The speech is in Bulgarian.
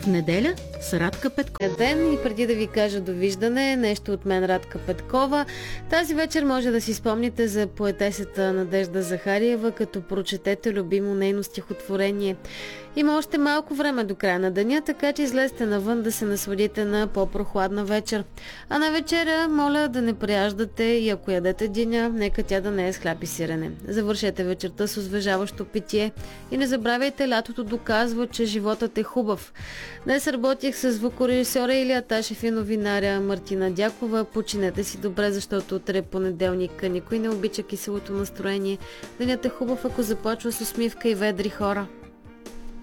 неделя с Радка Петкова. Ден и преди да ви кажа довиждане, нещо от мен, Радка Петкова. Тази вечер може да си спомните за поетесата Надежда Захариева, като прочетете любимо нейно стихотворение. Има още малко време до края на деня, така че излезте навън да се насладите на по-прохладна вечер. А на вечеря, моля да не прияждате и ако ядете диня, нека тя да не е с хляб и сирене. Завършете вечерта с освежаващо питие и не забравяйте, лятото доказва, че животът е хубав. Днес работих с звукорежисьора Илия Ташев и новинаря Мартина Дякова. Починете си добре, защото утре е понеделник. Никой не обича киселото настроение. Денят е хубав, ако започва с усмивка и ведри хора.